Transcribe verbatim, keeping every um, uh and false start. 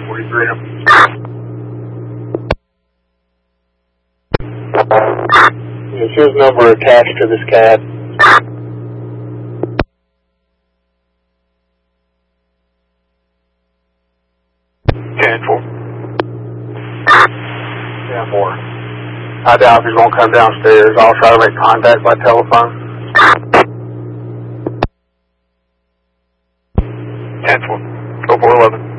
forty-three. Is his number attached to this cab? ten four. ten four. I doubt if he's going to come downstairs. I'll try to make contact by telephone. ten four. four eleven.